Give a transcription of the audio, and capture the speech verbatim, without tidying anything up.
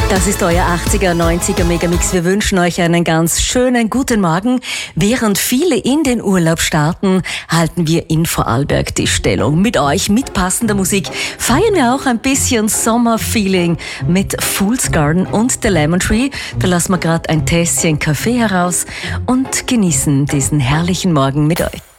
Das ist euer achtziger, neunziger Megamix. Wir wünschen euch einen ganz schönen guten Morgen. Während viele in den Urlaub starten, halten wir in Vorarlberg die Stellung. Mit euch, mit passender Musik, feiern wir auch ein bisschen Sommerfeeling mit Fool's Garden und The Lemon Tree. Da lassen wir gerade ein Tässchen Kaffee heraus und genießen diesen herrlichen Morgen mit euch.